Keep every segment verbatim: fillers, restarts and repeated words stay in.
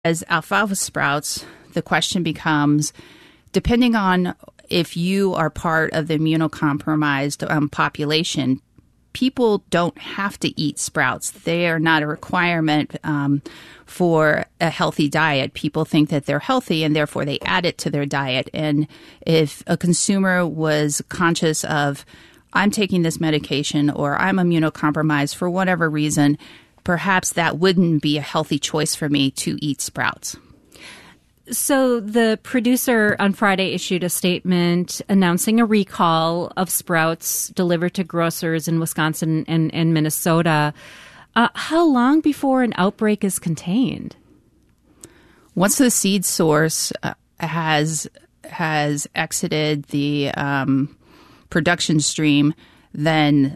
As alfalfa sprouts, the question becomes, depending on if you are part of the immunocompromised um, population, people don't have to eat sprouts. They are not a requirement um, for a healthy diet. People think that they're healthy and therefore they add it to their diet. And if a consumer was conscious of, I'm taking this medication or I'm immunocompromised for whatever reason, perhaps that wouldn't be a healthy choice for me to eat sprouts. So the producer on Friday issued a statement announcing a recall of sprouts delivered to grocers in Wisconsin and, and Minnesota. Uh, how long before an outbreak is contained? Once the seed source uh, has has exited the um, production stream, then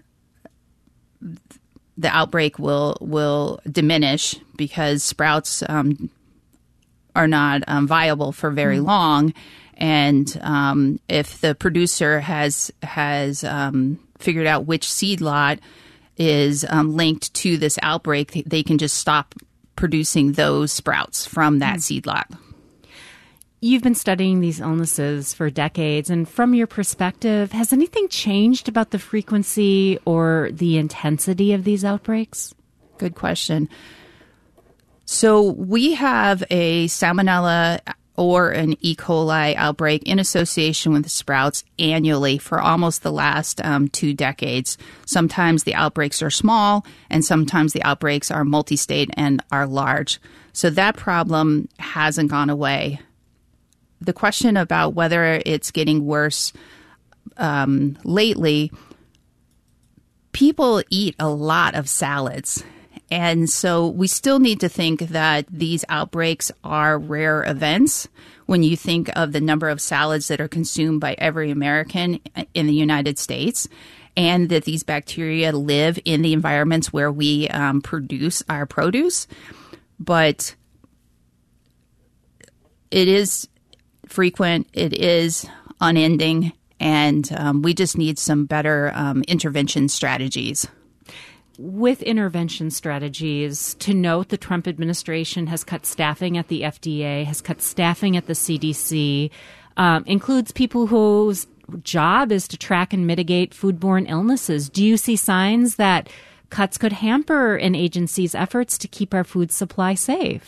the outbreak will will diminish because sprouts um, are not um, viable for very mm. long, and um, if the producer has has um, figured out which seed lot is um, linked to this outbreak, they can just stop producing those sprouts from that mm. seed lot. You've been studying these illnesses for decades, and from your perspective, has anything changed about the frequency or the intensity of these outbreaks? Good question. So we have a Salmonella or an E. coli outbreak in association with sprouts annually for almost the last um, two decades. Sometimes the outbreaks are small, and sometimes the outbreaks are multi-state and are large. So that problem hasn't gone away. The question about whether it's getting worse um, lately, people eat a lot of salads. And so we still need to think that these outbreaks are rare events when you think of the number of salads that are consumed by every American in the United States, and that these bacteria live in the environments where we um, produce our produce. But it is frequent, it is unending, and um, we just need some better um, intervention strategies. With intervention strategies, to note the Trump administration has cut staffing at the F D A, has cut staffing at the C D C, um, includes people whose job is to track and mitigate foodborne illnesses. Do you see signs that cuts could hamper an agency's efforts to keep our food supply safe?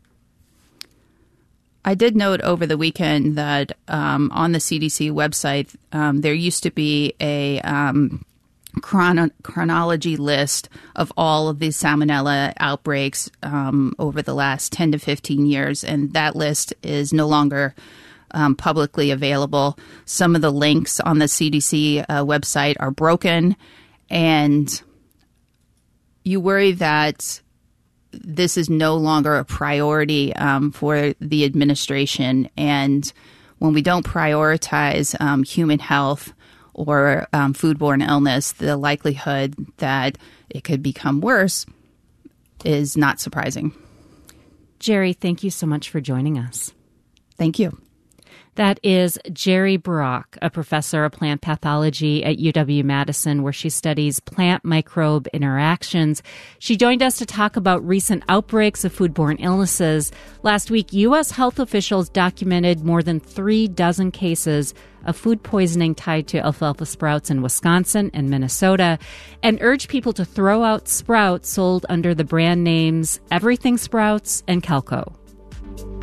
I did note over the weekend that um, on the C D C website, um, there used to be a um, chrono- chronology list of all of these Salmonella outbreaks um, over the last ten to fifteen years, and that list is no longer um, publicly available. Some of the links on the C D C uh, website are broken, and you worry that this is no longer a priority um, for the administration. And when we don't prioritize um, human health or um, foodborne illness, the likelihood that it could become worse is not surprising. Jerry, thank you so much for joining us. Thank you. That is Jerry Brock, a professor of plant pathology at U W-Madison, where she studies plant microbe interactions. She joined us to talk about recent outbreaks of foodborne illnesses. Last week, U S health officials documented more than three dozen cases of food poisoning tied to alfalfa sprouts in Wisconsin and Minnesota, and urged people to throw out sprouts sold under the brand names Everything Sprouts and Kelco.